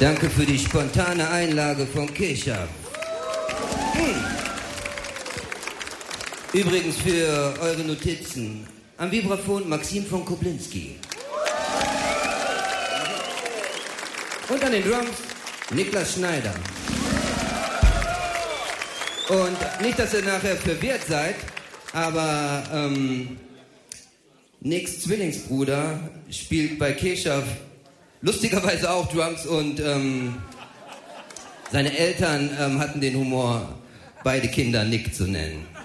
Danke für die spontane Einlage von Kesha. Übrigens für eure Notizen. Am Vibraphon Maxim von Koblinski. Und an den Drums Niklas Schneider. Und nicht, dass ihr nachher verwirrt seid, aber Nicks Zwillingsbruder spielt bei Kesha lustigerweise auch Drums und seine Eltern hatten den Humor, beide Kinder Nick zu nennen.